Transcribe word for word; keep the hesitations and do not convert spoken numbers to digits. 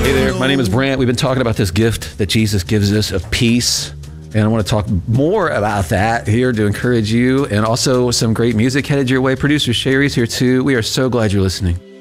Hey there, my name is Brant. We've been talking about this gift that Jesus gives us of peace. And I want to talk more about that here to encourage you, and also some great music headed your way. Producer Sherry's here too. We are so glad you're listening.